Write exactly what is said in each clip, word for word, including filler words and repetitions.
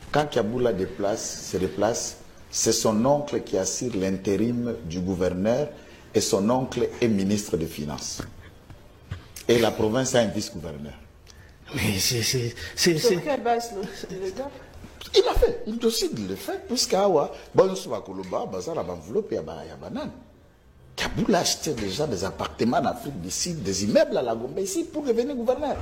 Quand Kaboula déplace, se déplace, c'est son oncle qui assure l'intérim du gouverneur et son oncle est ministre des Finances. Et la province a un vice-gouverneur. Mais c'est... Sur quelle base le gars? Il a fait, il décide de le faire, puisqu'Awa, bon, sur la Koloba, Bazar a enveloppé à Banane. Kaboul a acheté déjà des appartements en Afrique du Sud, des immeubles à la Gombe ici pour devenir gouverneur.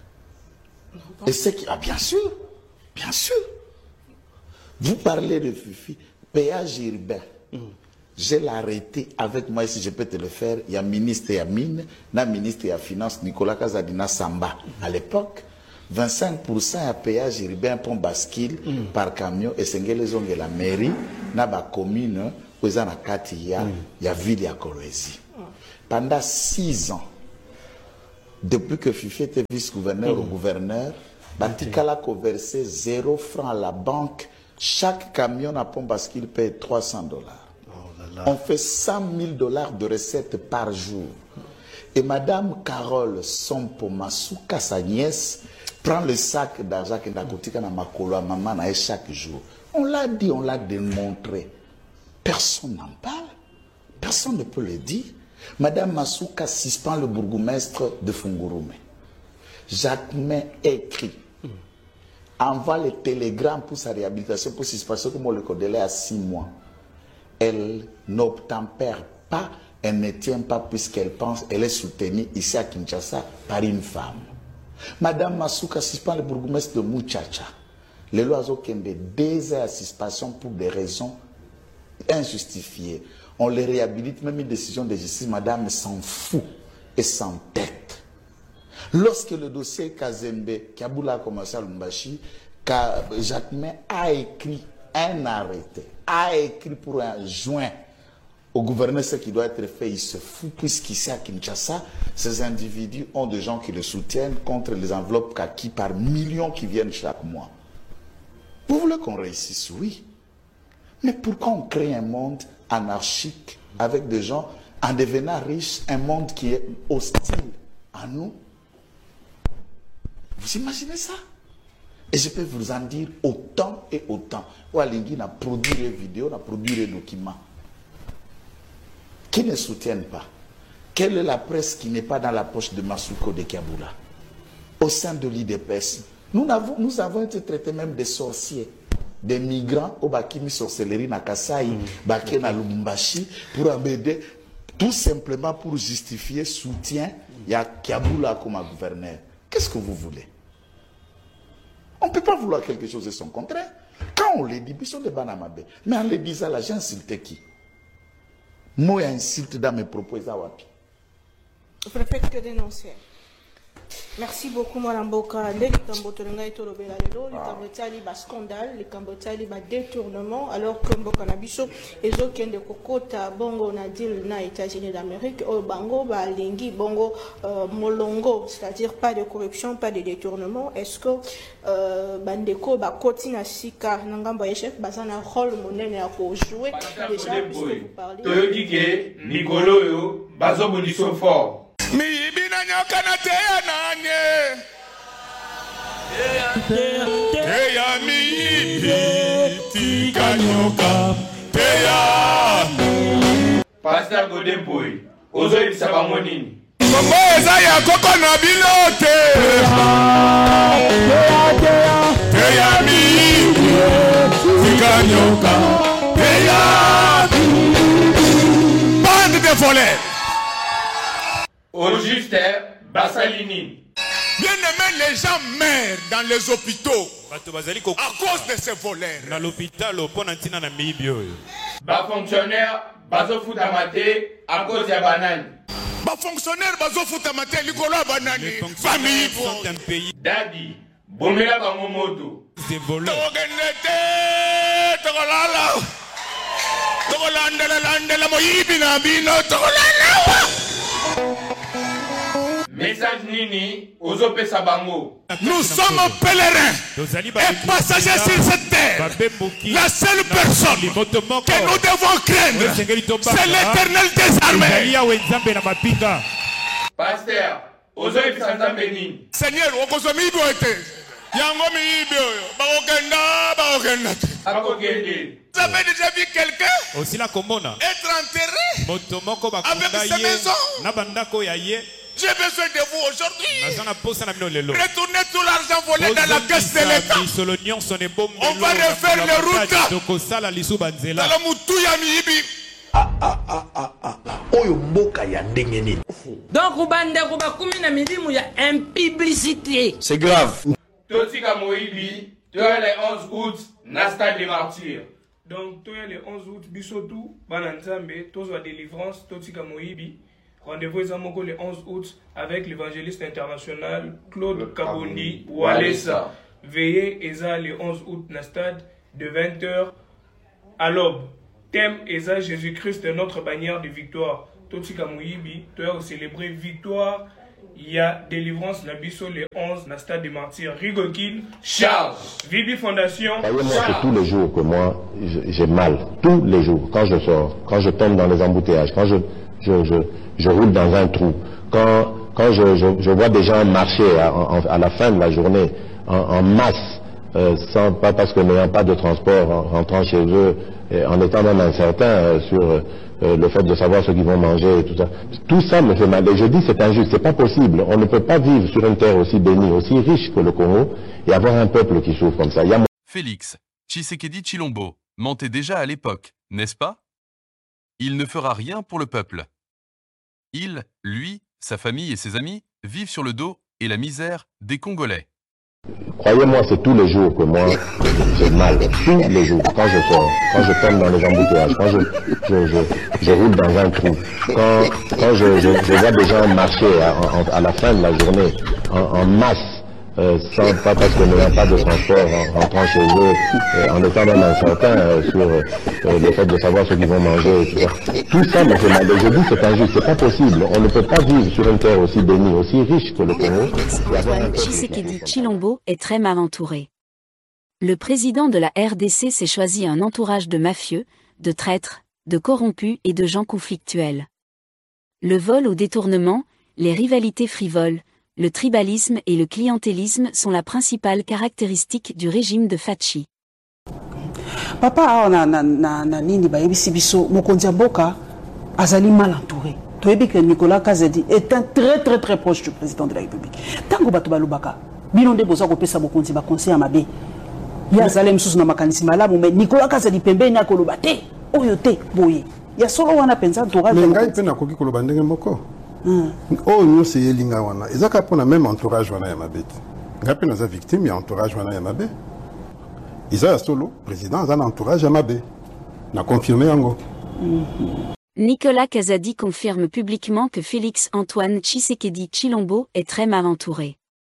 Et c'est qui. Ah, bien sûr, bien sûr. Vous parlez de Fifi, péage urbain. Mm. Je l'ai arrêté avec moi, si je peux te le faire. Il y a ministre et à mine, il y a ministre et à finance, Nicolas Kazadina Samba. Mm. À l'époque, vingt-cinq pour cent à péage urbain pour bascule mm. par camion et c'est les ongles de la mairie, na ba commune, où il y a il y a ville à Kolwezi. Pendant six ans, depuis que Fifi était vice-gouverneur mm. au gouverneur, Batikala a versé zéro franc à la banque. Chaque camion à pont bascule paye trois cents dollars. On fait cent mille dollars de recettes par jour. Et Madame Carole Sompo Masuka, sa nièce, prend le sac d'argent que Nakotika na makolo à maman chaque jour. On l'a dit, on l'a démontré. Personne n'en parle. Personne ne peut le dire. Madame Masuka suspend le bourgmestre de Fungurume. Jacquemin écrit, envoie le télégramme pour sa réhabilitation, pour suspension, comme on le connaît à six mois. Elle n'obtempère pas, elle ne tient pas puisqu'elle pense, elle est soutenue ici à Kinshasa par une femme. Madame Masuka suspend le bourgmestre de Muchacha. Le loiseau Kende, deux heures à suspension pour des raisons injustifiées. On les réhabilite, même une décision de justice, madame s'en fout et s'entête. Lorsque le dossier Kazembe, Kaboula a commencé à Lumbashi, Jacquemin a écrit un arrêté, a écrit pour un joint au gouverneur ce qui doit être fait, il se fout, puisqu'ici à Kinshasa, ces individus ont des gens qui le soutiennent contre les enveloppes kaki par millions qui viennent chaque mois. Vous voulez qu'on réussisse? Oui. Mais pourquoi on crée un monde anarchique avec des gens en devenant riches, un monde qui est hostile à nous? Vous imaginez ça? Et je peux vous en dire autant et autant. Oualingui a produit des vidéos, a produit des documents qui ne soutiennent pas. Quelle est la presse qui n'est pas dans la poche de Masuko de Kaboula? Au sein de l'I D P S, nous avons, nous avons été traités même des sorciers, des migrants au Bakimi sorcellerie na Kasai, mmh. Baké na Lubumbashi, pour embêter, tout simplement pour justifier soutien, il y a Kaboula comme gouverneur. Qu'est-ce que vous voulez? On ne peut pas vouloir quelque chose de son contraire. Quand on les dit, ils sont des banamabé. Mais en les disant là, j'ai insulté qui? Moi, insulte dans mes propos. Je préfère que dénoncer. Merci beaucoup, Mme Boka. Les Cambotolanga et Tolobela, les Cambotali, bas scandale, les Cambotali, bas détournement, alors que Mboka Nabiso, et autres qui ont des Kokota, Bongo, Nadil, na États-Unis d'Amérique, au Bango, ba Lingi, Bongo, Molongo, c'est-à-dire pas de corruption, pas de détournement. Est-ce que Bandeko, ba Kotina Sika, Nangamba Chef, Bazana rôle monnaie à jouer déjà, puisque vous parlez. Toyodike, Nicolo, Bazo Bonisso fort. Mi bina nyoka na teya nanye teya mi tika nyoka teya Pasteur Godemboy ozo ibisa bango nini Kombo eza ya koko na bilote teya mi tika nyoka teya bande de voleurs. Au juste, Bassalini. Bien aimé, les gens meurent dans les hôpitaux à cause de ces voleurs. Dans l'hôpital, Bas fonctionnaire, bazo foutamate à cause de banane. Bas fonctionnaire, bazo foutamate likolo banane. Famille sont un pays. Daddy, bomela bango moto. Des voleurs. Togenete, togolala. Togolandela landela moyibi na bino togolala. Message Nini, Ozope Sabango. Nous sommes pèlerins et passagers sur cette terre. La seule personne que nous devons craindre, c'est l'Éternel des armées. Pasteur, Ozope Sanzambeni. Seigneur, Okozomi Boete. Yango mi ibio, ba okenda ba Vous avez déjà vu quelqu'un être enterré avec sa maison? J'ai besoin de vous aujourd'hui. Retournez tout l'argent volé dans la caisse de l'État. On va refaire les routes. Dans le Moutouya Mihibi. Ah ah ah ah ah. Oyo mboka ya ndenge nini. Donc Rubanda Rubakumi na milimu ya impublicité. C'est grave. Totika Mohibi, tu as le onze août, Nasta des martyrs. Donc tu as le onze août, Bisotou, Bananzambe, Tozo délivrance, Totika Mohibi. Rendez-vous le onze août avec l'évangéliste international Claude Kabondi Walesa. Veillez Eza le onze août na stade de vingt heures à l'aube. Thème Eza Jésus-Christ notre bannière de victoire. Totika Mohibi, tu as célébré victoire. Il y a délivrance la biso le onze na stade des martyrs. Rigokin Charles. Vibi Fondation. C'est tous les jours que moi j'ai mal. Tous les jours. Quand je sors, quand je tombe dans les embouteillages, quand je je, je, je roule dans un trou, quand, quand je, je, je vois des gens marcher à, à la fin de la journée en, en masse, euh, sans, pas parce que n'ayant pas de transport, en rentrant chez eux, et en étant même incertain euh, sur euh, le fait de savoir ce qu'ils vont manger et tout ça. Tout ça me fait mal. Et je dis c'est injuste, c'est pas possible. On ne peut pas vivre sur une terre aussi bénie, aussi riche que le Congo et avoir un peuple qui souffre comme ça. Il y a... Félix Tshisekedi Tshilombo mentait déjà à l'époque, n'est-ce pas? Il ne fera rien pour le peuple. Il, lui, sa famille et ses amis vivent sur le dos et la misère des Congolais. Croyez-moi, c'est tous les jours que moi j'ai mal. Tous les jours. Quand je sors, quand je tombe dans les embouteillages, quand je, je, je, je roule dans un trou, quand, quand je, je, je vois des gens marcher à, à la fin de la journée en, en masse, Euh, sans, pas parce que n'ayant pas de transport en rentrant chez eux, euh, en étant même incertain euh, sur euh, le fait de savoir ce qu'ils vont manger et tout ça. Tout ça me fait mal. Et je dis c'est injuste, c'est pas possible. On ne peut pas vivre sur une terre aussi bénie, aussi riche que le Congo. Tshisekedi Tshilombo est très mal entouré. Le président de la R D C s'est choisi un entourage de mafieux, de traîtres, de corrompus et de gens conflictuels. Le vol au détournement, les rivalités frivoles, le tribalisme et le clientélisme sont la principale caractéristique du régime de Fachi. Papa na na na na nini ba yebisi biso mokonzi mboka azali mal entouré. Toyebi que Nicolas Kazadi est un très très très proche du président de la République. Tango bato balubaka bilonde boza ko pesa mokonzi ba conseil à mabe. Ya zalem susu na makanisi malamu mais Nicolas Kazadi pembeni na koloba te oyo te boye. Ya solo wana penza entourage. Ngai pe na koki koloba ndenge moko. Oh nous c'est yelinga wana ezaka pona même entourage wana ya mabeti ngapi naza victime ya entourage wana ya mabe isa solo président za entourage ya mabe na confirmé yango. Nicolas Kazadi confirme publiquement que Félix Antoine Tshisekedi Tshilombo est très mal entouré.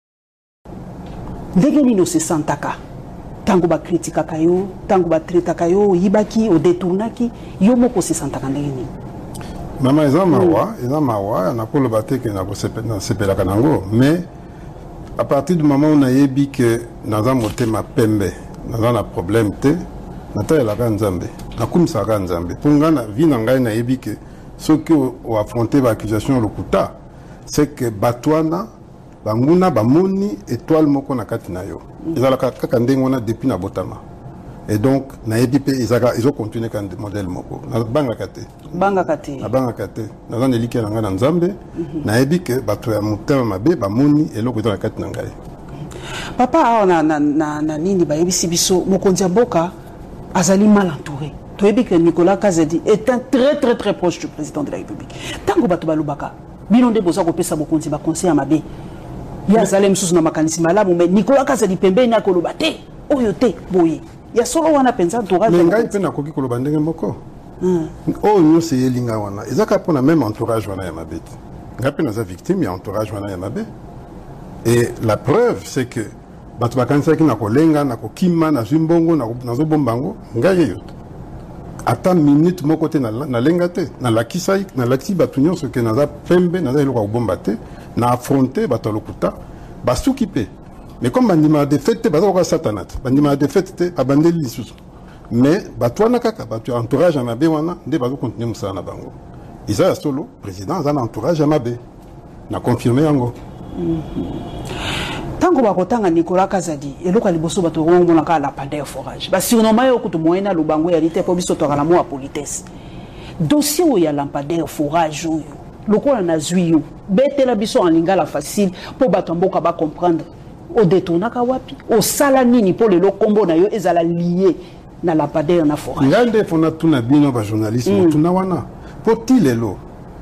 Ndenge nino se santaka tango ba kritika kayo tango ba traita kayo yibaki o détournaki yo moko se santaka ndenge nini. Maman eza mawa, eza mawa, na ko loba te ke na ko sepelaka nango, mais à partir du moment où on a yebi que naza motema pembe, naza na problème te, nata la Nzambe, na kumisaka Nzambe. Pour nga na vie na ngai na yebi que ceux qui ont affronté l'accusation lokuta, c'est que batwana banguna bamoni étoile moko na kati na yo. Ezala kaka ndenge wana depuis na botama. Et donc, na E B P, ils ont continué comme modèle moko. Na banga kate. Banga kate. Na banga kate. Na zan eliki na ngana Nzambe. Na ebi ke bato ya mutema mabe ba moni eloko dans la kate na ngai. Papa na na na na nini ba yebisi biso mokonzi mboka azali mal entouré. Toyebi que Nicolas Kazadi est un très très très proche du président de la République. Tango bato balubaka bilonde boza ko pesa mokonzi ba conseil à mabe. Ya zalem susu na makanisi malamu mais Nicolas Kazadi pembeni na koloba te oyo te boye. Ya solo wana penza entourage. Mais ngai pe na koki koloba ndenge moko. Oh nous c'est yelinga wana ezaka pona même entourage wana ya mabeti. Ngai pe naza victime ya entourage wana ya mabe. Et la preuve c'est que bato bakanisa ki na kolenga na kokima na zimbongo na nazo bombango ngai yo. Ata minute moko te na na lenga te na lakisai na laki bato nyonso ke naza pembe naza eloko ko bomba te na affronter bato lokuta basuki pe. Mais comme bandima de fête, baza ko satanat. Bandima de fête abandeli lisusu. Mais batwana kaka batu entourage à mabe wana nde bazo continuer musala na bango. Isa solo président za entourage à mabe. Na confirmer yango. tango bakotanga Nicolas Kazadi eloko liboso bato ngomona ka la lampadaire forage ba surnommé yo kutu moyena lubango ya lite po biso to kala mo politesse dossier o ya lampadaire forage oyo lokola na zwi yo betela biso en lingala facile po bato mboka ba comprendre o détournaka wapi o sala nini po le kombo na yo ezala lié na lampadaire na forage ngande fona tuna bino ba journaliste mm. tuna wana po tilelo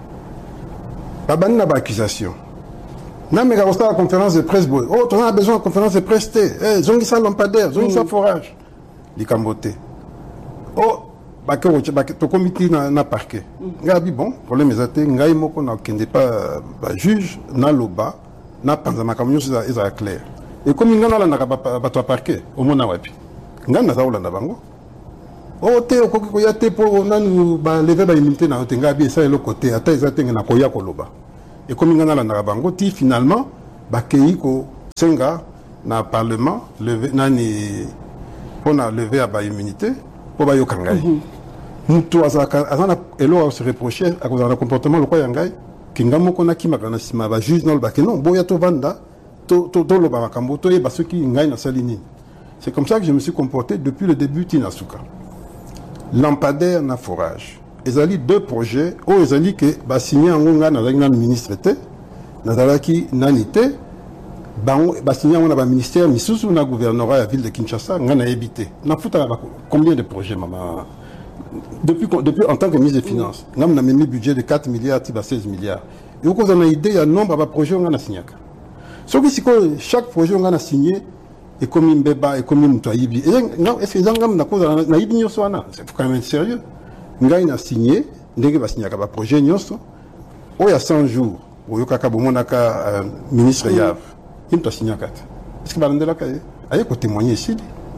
babani na ba accusation na mega rosta la conférence de presse boy oh tu as besoin de conférence de presse té eh zongi sa lampadaire zongi sa forage likambote oh ba ko ba to comité na na parquet ngabi bon problème ezate ngai moko na kende pas ba juge na loba na panza makamyo za eza clair et comme ngana la na ba to parquet au mona wapi ngana za ulanda bango oh te ko ko ya te po nanu ba lever ba immunité na te ngabi ça le côté ata ezate na ko ya ko loba et comme ngana la na bango ti finalement ba kei ko senga na parlement lever nani on a levé à ba immunité pour ba yo kangai mutu azaka azana elo se reprocher à cause d'un comportement le quoi yangai kingamo kona ki makana sima ba juge non ba ke non boya to vanda to to to lo ba makambo to yeba ceux qui ngai na salini. C'est comme ça que je me suis comporté depuis le début Tinasuka. Lampadaire na forage. Ezali deux projets o ezali que ba signé en ngonga na la ministre té na dalaki nanité ba ba signé on a ba ministère misusu na gouvernorat la ville de Kinshasa ngana habité. Na futa combien de projets maman depuis depuis en tant que ministre des finances ngam na même budget de quatre milliards tiba seize milliards. Et au cause on a idée il y a nombre de projets on a signé. Ce qui c'est chaque projet on a signé et comme une beba et comme une toyibi et non est-ce que ngam na cause na ibi nyoso wana c'est quand même sérieux. Ngai na signé ndenge ba signé ka ba projet nyoso o ya cent jours o yo kaka bomonaka ministre Yav il t'a signé kat est-ce que ba ndela ka aye ko témoigner ici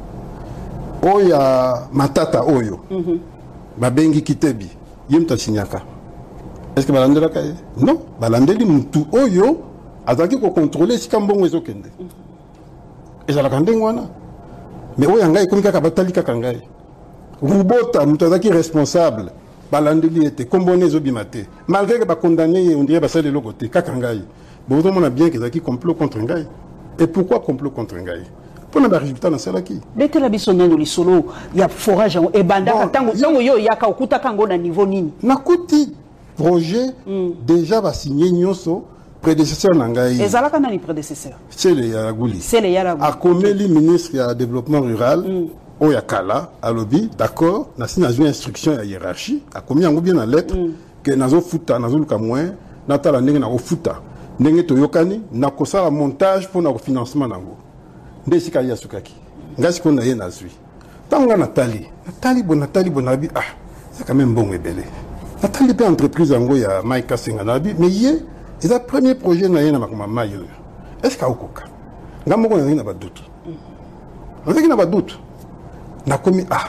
o ya matata oyo ba bengi kitebi yim t'a signé ka est-ce que ba ndela ka non ba landeli mutu oyo azaki ko contrôler si kambongo ezokende ezala kandengo wana mais o ya ngai komika ka batali kaka ngai Rubota, Moutazaki responsable, Balandeli était comboné Zobimate. Malgré que ba condamné, on dirait que de l'autre côté, Kakangaï. Bon, on a bien qu'ils ont complot contre Ngaï. Et pourquoi complot contre Ngaï? Pour le résultat dans celle qui. Dès que la bisonne de l'isolo, il y a forage et banda, tango, tango yo, ya ka okuta kango na niveau nini. Nakuti projet déjà va signer Nyoso. Prédécesseur Nangaï. Et Zalaka n'a ni prédécesseur. C'est le Yaragouli. C'est le Yaragouli. A Komeli, ministre du développement rural. Oyakala, à lobby, d'accord, n'a signé une instruction à hiérarchie, a commis un bien en lettre, que nazo futa, nazo luka moins, nata la nenge na futa, nenge to yokani, na kosa la montage pour na financement nango. Ndesi ka yasukaki. Ngasi ko na ye na zui. Tanga Nathalie, Nathalie bon Nathalie bonabi, ah, c'est quand même bon et belle. Nathalie pe entreprise ango ya Maïka Senganabi, mais yé, c'est le premier projet na ye na makoma mayo. Est-ce ka okoka? Ngamoko na ba doute. On sait qu'il n'a pas de doute. N'a commis ah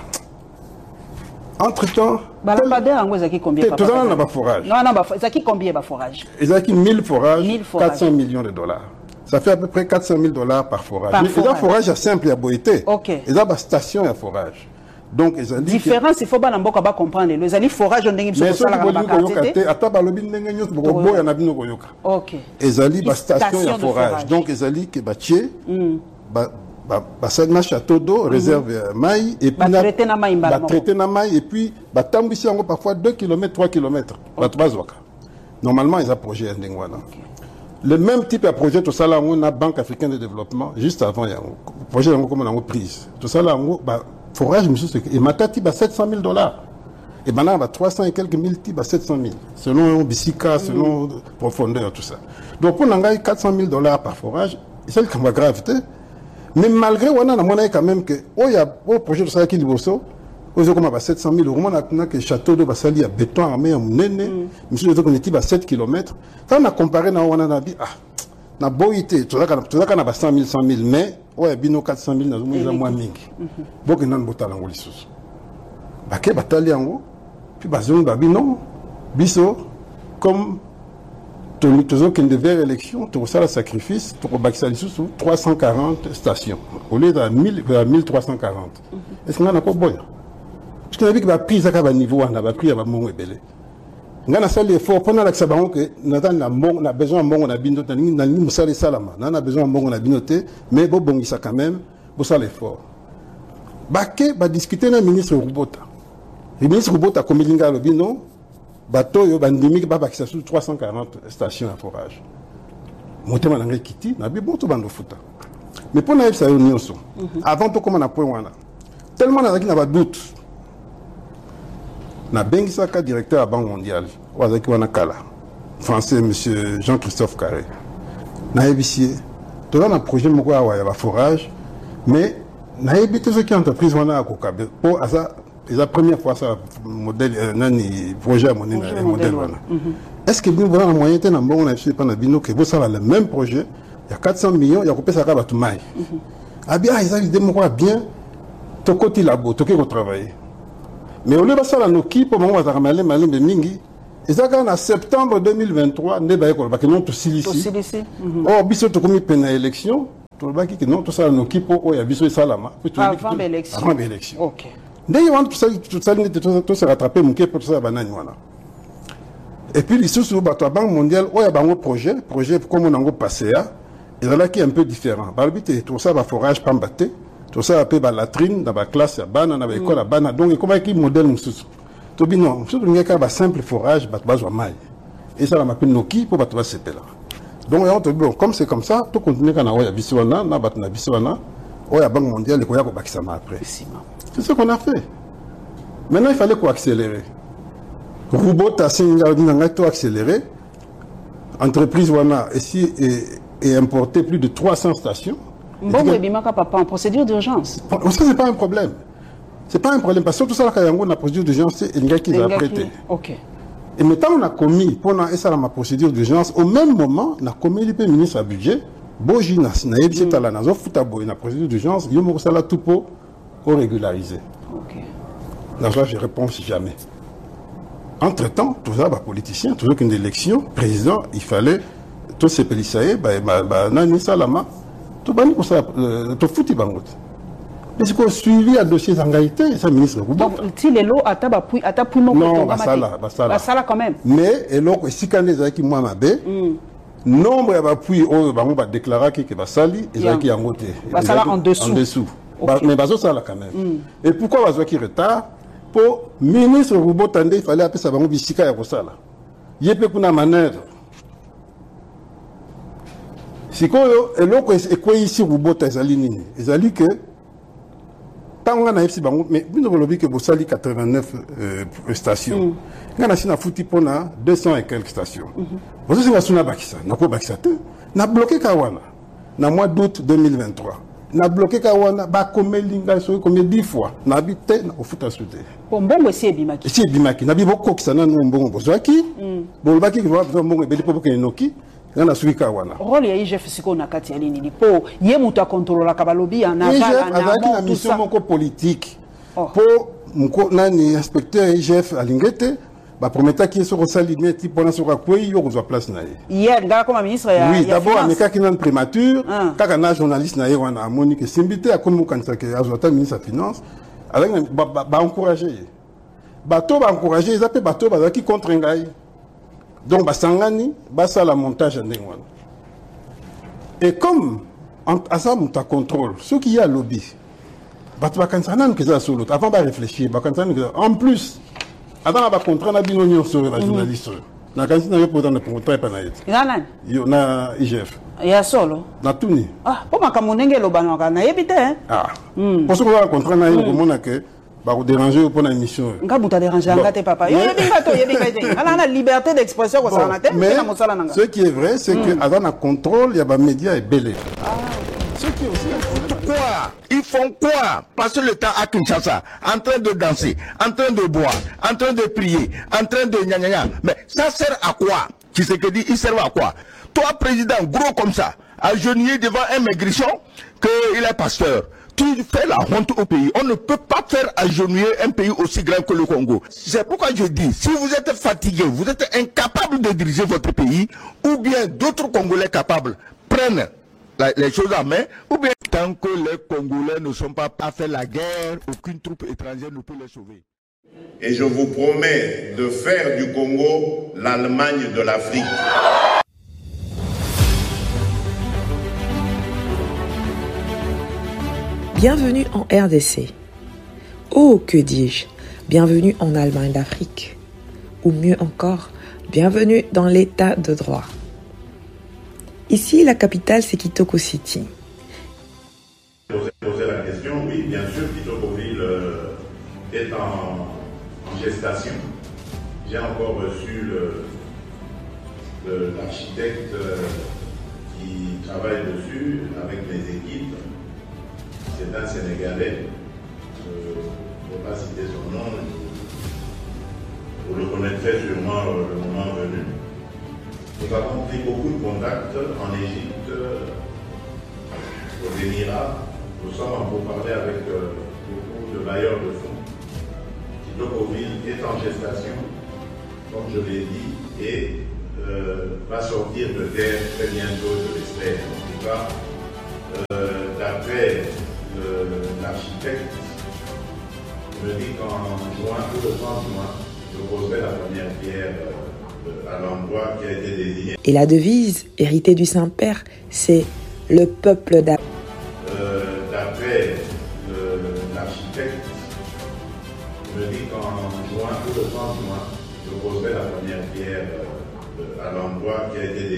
entre temps Lampadaire en zaki combien tout ça n'a pas forage non non zaki combien ba forage zaki mille forages quatre cents millions de dollars ça fait à peu près quatre cent mille dollars par forage par mais forage. Mais forage simple à boité OK et ça ba station à forage donc ils ont dit différence il faut pas n'importe quoi comprendre les ali forage on ndenge biso sala la bakate ata ba lobi ndenge nyos boko boya na bino koyoka OK ils ali ba station à forage donc ils ali que ba tier ba ba ça château d'eau réserve maï et puis ba traiter na maï ba traiter na maï et puis ba tambisi yango parfois deux kilomètres trois kilomètres ba bazwaka normalement ils a projet ndengwana le même type de projet tout ça là on a Banque africaine de développement juste avant yango projet yango comme on a prise tout ça là on ba forage monsieur et matati ba sept cent mille dollars et maintenant ba trois cents et quelques mille type ba sept cent mille selon bisika selon profondeur tout ça donc pour nangai quatre cent mille dollars par forage c'est le comme gravité. Mais malgré on a monnaie quand même que oh y a au projet de ça qui liboso aux comme à sept cent mille euros on a que château de Basali à béton armé en nene monsieur les autres on à sept kilomètres quand on a comparé na on a dit ah na boité tout ça tout ça qu'on a cent mille cent mille mais ouais bino quatre cent mille na moins moins mingi donc nan botala ngoli sous baké batali yango puis bazon babi non biso comme toujours qu'il devait élection, tout ça le sacrifice, pour Baxali sous trois cent quarante stations, au lieu de mille trois cent quarante. Est-ce qu'on a encore bon? Parce qu'on a vu qu'il va pris à niveau, on a pris à mon belé. ngana sali effort pendant la sabango que natana mbongo na besoin mbongo na bino tani na ni musali salama na besoin mbongo na bino te mais bo bongisa quand même bo sala effort baké ba discuter na ministre Rubota le ministre Rubota komilinga lo bino bato yo bandimi ba bakisa sur trois cent quarante stations à forage motema na kiti na bi bon to bando futa mais pour na ça yo nyonso avant to comment na point wana tellement na na ba doute na bengisaka directeur à Banque mondiale wazaki wana kala français monsieur Jean-Christophe Carré na ebisie to na projet moko ya ya forage mais na ebité ce qui entreprise wana akokabe pour asa la première fois ça modèle nani projet mon modèle wana est-ce que nous voilà moyen de na mbongo na biso pana bino que vous ça le même projet il y a quatre cents millions il y a coupé ça ka batu mai ah bien ils ont idée moko bien to côté labo to ko travailler mais au lieu de ça, nos équipes, pour moi, on va aller mingi. Et ça, en septembre deux mille vingt-trois, on va parce que non, tout ici. Oh, biso to komi pena élection, tout le baki que non, tout ça, nos équipes, oh, il y a biso salama. Avant l'élection. Avant l'élection. Ok. D'ailleurs, tout ça, tout ça, tout se rattraper, mon pour tout ça, banane, voilà. Et puis, ici, sur la Banque mondiale, oh, il y a un projet, projet comme on a passé, et là, qui est un peu différent. Par le but, tout ça, va forage, pas mbaté. Tout ça appelle la latrine dans la classe, dans l'école, dans la donc comment est-ce modèle mususu to bino mususu il y a un simple forage bat bazwa mai et ça la m'appelle noki pour batwa sepela donc on te bon comme c'est comme ça tout continuer kana oya biswana na bat na biswana oya Banque mondiale ko ya ko bakisa ma après c'est ce qu'on a fait maintenant il fallait quoi accélérer Rubota singa dinanga to accélérer entreprise wana ici et importer plus de trois cents stations. Bon, mais Bimaka papa en procédure d'urgence. Ça c'est pas un problème. C'est pas un problème parce que tout ça là quand on a une procédure d'urgence c'est un gars qui l'a prêté. OK. Et maintenant on a commis pendant ça la procédure d'urgence au même moment on a commis le ministre à budget Boji na na yebisi tala na zo futa boy na procédure d'urgence yo mo sala tout pour régulariser. OK. Là je réponds si jamais. Entre-temps, tout ça bah politicien, toujours qu'une élection président, il fallait tous ces policiers bah bah nani salama tout bani pour ça tout fouti bangot. Mais c'est qu'on suivi à dossier Zangaïté, ça ministre. Donc, si les lots à tabac, à tabac, non, bah ça là, bah ça là. Bah ça là quand même. Mais, et donc, si quand les qui moi m'abé, nombre à appui, on va déclarer que va sali, et ça qui a monté. Bah ça là en dessous. En dessous. Mais bah ça là quand même. Et pourquoi va qui retard? Pour ministre Roubo Tande, il fallait appeler ça va mouvoir Sika et ça là. Il y a peu qu'on a manœuvre. Si quoi, et donc, et quoi ici Roubo Tazalini, ils ont dit que mais nous avons dit que vous avez quatre-vingt-neuf euh, stations. Nous avons foutu pour deux cents et quelques stations. Vous avez dit que nous avons bloqué Kawana. Dans le mois d'août deux mille vingt-trois. Nous avons bloqué Kawana, combien dix fois. Nous avons habité au foot à sauter. Bon, bon, c'est Bimaki. C'est Bimaki. Nous avons beaucoup de gens qui ont bon Bozaki. Bon, le Baki qui va faire un bon bébé pour qu'il Noki. Rôle ya I G F siko na kati ya nini ni po ye muta contrôler kabalobi en aval en amont la mission moko politique pour mko nani inspecteur I G F alingete ba prometa ki so sali meti pona so kwa yo ko place na ye hier ngala comme ministre ya oui d'abord ameka ki nan prémature kaka na journaliste na ye wana amoni que simbité a comme kanisa ke azota ministre finance avec ba ba encourager ba to ba encourager ils appellent ba to ba ki contre ngai. Donc, Basangani, basa la montage en Dengwan. Et comme, à ça, on contrôle, ceux qui y a lobby, avant de réfléchir, en plus, avant de contrat, on a bien union sur la journaliste. On a quand même posé un contrat pour il y a I G F. Il y a solo. Na tuni. Ah, pour ma camonenge lo banaka na yebite hein. Ah. Pour ce qu'on a contrat na yo komona que ba ko déranger pour la mission. Nga buta déranger ngate papa. Yo yebinga to yebinga te. Ala na liberté d'expression ko sana te. Mais ce qui est vrai c'est que avant un contrôle, il y a ba médias et belé. Ah. Ce qui est aussi quoi? Ils font quoi? Passer le temps à Kinshasa, en train de danser, en train de boire, en train de prier, en train de gna gna gna. Mais ça sert à quoi? Tu sais que dit, il sert à quoi? Toi, président, gros comme ça, agenouillé devant un maigrichon, qu'il est pasteur. Tu fais la honte au pays. On ne peut pas faire agenouiller un pays aussi grand que le Congo. C'est pourquoi je dis, si vous êtes fatigué, vous êtes incapable de diriger votre pays, ou bien d'autres Congolais capables prennent La, les choses en main, ou bien tant que les Congolais ne sont pas à faire la guerre, aucune troupe étrangère ne peut les sauver. Et je vous promets de faire du Congo l'Allemagne de l'Afrique. Bienvenue en R D C. Oh, que dis-je, bienvenue en Allemagne d'Afrique. Ou mieux encore, bienvenue dans l'état de droit. Ici, la capitale, c'est Kitoko City. Poser la question, oui, bien sûr, Kitokoville euh, est en, en gestation. J'ai encore reçu l'architecte euh, qui travaille dessus avec mes équipes. C'est un Sénégalais. Je ne vais pas citer son nom. Vous le connaîtrez sûrement le moment venu. Nous avons pris beaucoup de contacts en Égypte, aux Émirats. Nous sommes en pourparlers avec euh, beaucoup de bailleurs de fonds. Kitokoville est en gestation, comme je l'ai dit, et euh, va sortir de terre très bientôt, je l'espère. En tout cas, euh, d'après l'architecte, me dit qu'en juin, ou le trente juin, je poserai la première pierre euh, à l'endroit qui a été désigné. Et la devise, héritée du Saint-Père, c'est le peuple d'Afrique. Euh, D'après l'architecte, me dit qu'en juin, ou le trente juin, je poserai la première pierre euh, à l'endroit qui a été désigné.